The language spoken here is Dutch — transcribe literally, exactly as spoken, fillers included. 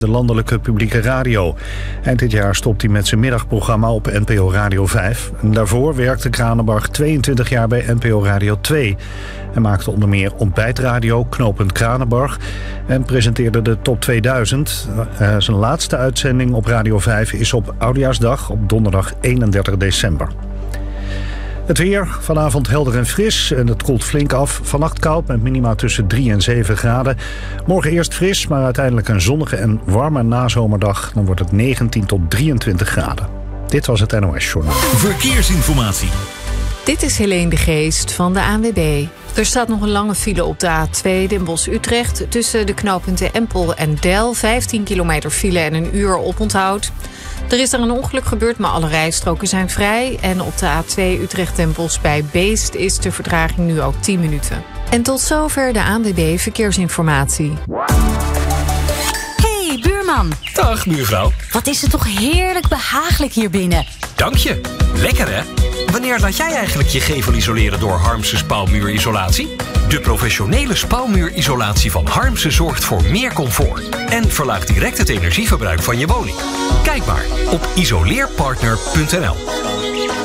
de landelijke publieke radio. Eind dit jaar stopt hij met zijn middagprogramma op N P O Radio vijf. En daarvoor werkte Kranenbarg tweeëntwintig jaar bij N P O Radio twee. Hij maakte onder meer Ontbijtradio, Knooppunt Kranenbarg en presenteerde de Top tweeduizend. Uh, zijn laatste uitzending op Radio vijf is op Oudejaarsdag op donderdag eenendertig december. Het weer, vanavond helder en fris en het koelt flink af. Vannacht koud met minima tussen drie en zeven graden. Morgen eerst fris, maar uiteindelijk een zonnige en warme nazomerdag. Dan wordt het negentien tot drieëntwintig graden. Dit was het N O S-journaal. Verkeersinformatie. Dit is Helene de Geest van de A N W B. Er staat nog een lange file op de A twee Den Bosch-Utrecht. Tussen de knooppunten Empel en Del. vijftien kilometer file en een uur oponthoud. Er is daar een ongeluk gebeurd, maar alle rijstroken zijn vrij. En op de A twee Utrecht-Den Bosch bij Beest is de vertraging nu ook tien minuten. En tot zover de A N W B Verkeersinformatie. Hey, buurman. Dag, buurvrouw. Wat is het toch heerlijk behagelijk hier binnen. Dank je. Lekker, hè? Wanneer laat jij eigenlijk je gevel isoleren door Harmsen spouwmuurisolatie? De professionele spouwmuurisolatie van Harmsen zorgt voor meer comfort en verlaagt direct het energieverbruik van je woning. Kijk maar op isoleerpartner punt n l.